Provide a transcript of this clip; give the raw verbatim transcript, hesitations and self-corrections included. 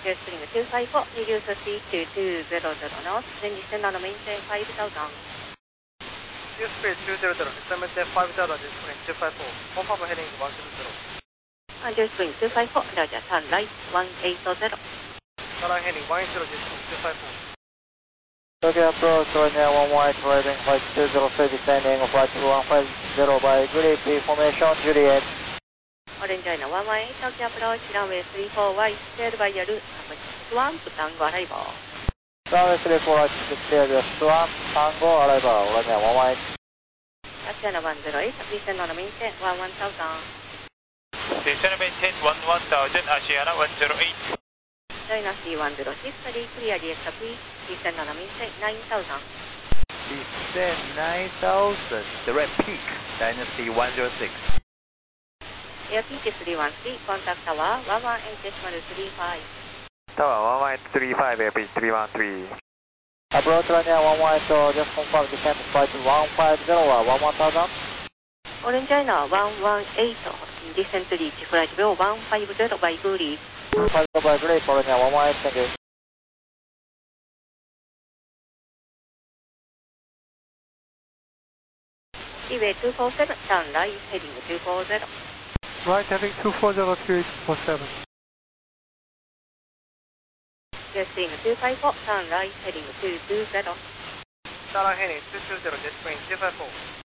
Jet Spring two five four, reduce speed to two hundred knots, then descend on the maintain five thousand. Jet Spring two hundred, descend maintain five thousand, Jet Spring two five four, confirm heading one seven zero. Jet Spring two five four, Roger, turn right one eight zero. Turn heading one eight zero, Jet Spring two five four. Tokyo approach, Liner one one eight, riding flight two zero three, descending flight one five zero by grid formation, Juliet. Orange China one one eight, Tokyo approach, runway three four right, cleared by your route, one, Tango arrival. Runway three four right, cleared one, Tango arrival, Liner one one eight. China one zero eight, descend on the maintain one one thousand. Descend maintain one one thousand, Asiana one zero eight. China C one zero six, ready, clear D X P, descend on the maintain nine thousand. Descend nine thousand, direct peak, Dynasty one zero six. Air peak three one three, contact tower one one eight decimal three five. Tower one one eight three five, air peak three one three. Approach Liner one one eight, just confirm descent flight one five zero, one one thousand. Orange China one one eight, descent reach flight level one five zero by Guri. one five zero by Grid, Liner one one eight, thank you. Seaway two four seven, turn right, heading two four zero. Right, heading two four zero to eight four seven. Jet Spring two five four, turn right, heading two two zero. Turn heading two two zero, Jet Spring two five four.